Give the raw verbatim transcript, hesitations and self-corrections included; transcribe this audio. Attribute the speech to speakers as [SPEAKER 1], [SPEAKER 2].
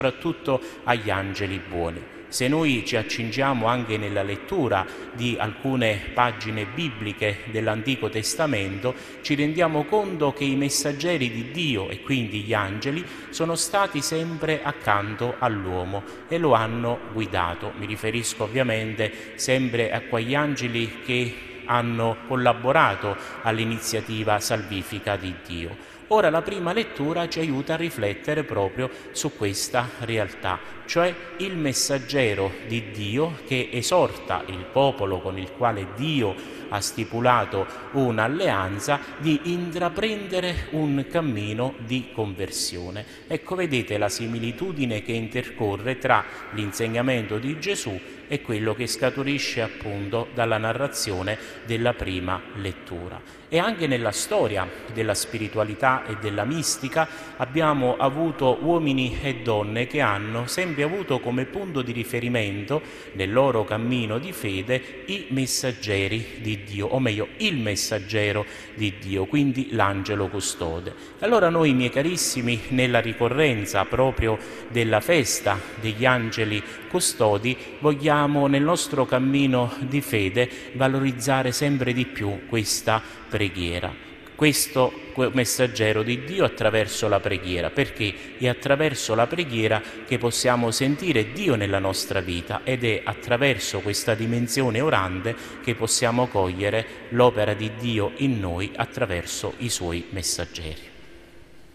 [SPEAKER 1] soprattutto agli angeli buoni. Se noi ci accingiamo anche nella lettura di alcune pagine bibliche dell'Antico Testamento, ci rendiamo conto che i messaggeri di Dio, e quindi gli angeli, sono stati sempre accanto all'uomo e lo hanno guidato. Mi riferisco ovviamente sempre a quegli angeli che hanno collaborato all'iniziativa salvifica di Dio. Ora la prima lettura ci aiuta a riflettere proprio su questa realtà, cioè il messaggero di Dio che esorta il popolo con il quale Dio ha stipulato un'alleanza di intraprendere un cammino di conversione. Ecco, vedete la similitudine che intercorre tra l'insegnamento di Gesù e quello che scaturisce appunto dalla narrazione della prima lettura. E anche nella storia della spiritualità e della mistica abbiamo avuto uomini e donne che hanno sempre avuto come punto di riferimento nel loro cammino di fede i messaggeri di Dio, o meglio il messaggero di Dio, quindi l'angelo custode. Allora noi, miei carissimi, nella ricorrenza proprio della festa degli angeli custodi, vogliamo nel nostro cammino di fede valorizzare sempre di più questa preghiera, questo messaggero di Dio attraverso la preghiera, perché è attraverso la preghiera che possiamo sentire Dio nella nostra vita ed è attraverso questa dimensione orante che possiamo cogliere l'opera di Dio in noi attraverso i suoi messaggeri.